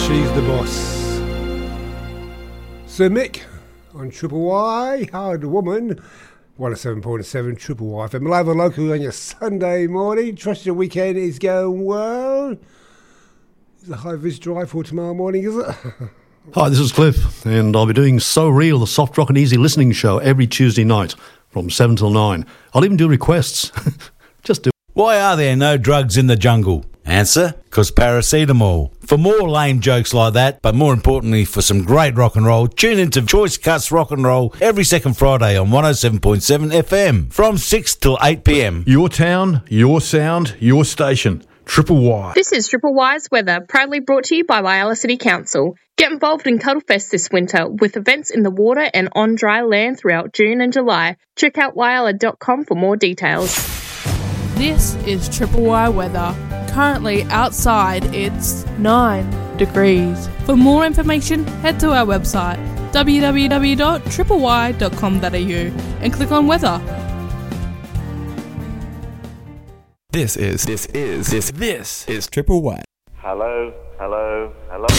She's the boss. Sir Mick on Triple Y, Hard Woman, 107.7 Triple Y FM, live and local on your Sunday morning. Trust your weekend is going well. Is the high vis drive for tomorrow morning, is it? Hi, this is Cliff, and I'll be doing So Real, the soft rock and easy listening show, every Tuesday night from 7 till 9. I'll even do requests. Just do. Why are there no drugs in the jungle? Answer, because paracetamol. For more lame jokes like that, but more importantly for some great rock and roll, tune into Choice Cuts Rock and Roll every second Friday on 107.7 FM from 6 till 8 p.m. Your town, your sound, your station. Triple Y. This is Triple Y's weather, proudly brought to you by Whyalla City Council. Get involved in Cuddlefest this winter with events in the water and on dry land throughout June and July. Check out whyalla.com for more details. This is Triple Y weather. Currently outside it's 9 degrees. For more information, head to our website www.tripley.com.au and click on weather. This is Triple Y. Hello.